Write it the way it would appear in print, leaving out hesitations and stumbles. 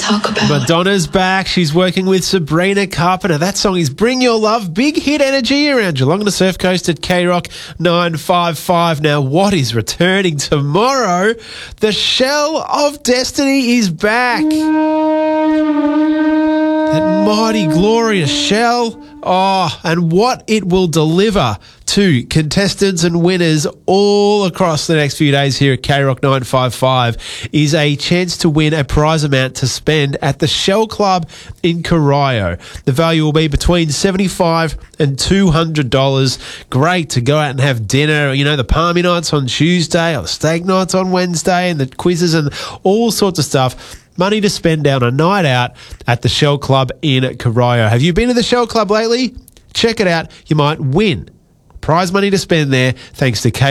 talk about. Madonna's back. She's working with Sabrina Carpenter. That song is Bring Your Love. Big hit energy around Geelong and the Surf Coast at K-Rock 955. Now, what is returning tomorrow? The Shell of Destiny is back. That mighty, glorious shell. Oh, and what it will deliver to contestants and winners all across the next few days here at K-Rock 955 is a chance to win a prize amount to spend at the Shell Club in Corio. The value will be between $75 and $200. Great to go out and have dinner, you know, the palmy nights on Tuesday or the steak nights on Wednesday and the quizzes and all sorts of stuff. Money to spend down a night out at the Shell Club in Corio. Have you been to the Shell Club lately? Check it out. You might win prize money to spend there thanks to